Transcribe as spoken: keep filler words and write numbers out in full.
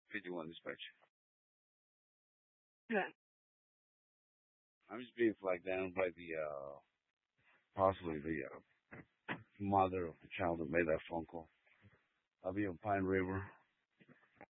fifty-one dispatch. Yeah. I'm just being flagged down by the uh possibly the uh, mother of the child that made that phone call. I'll be on Pine River.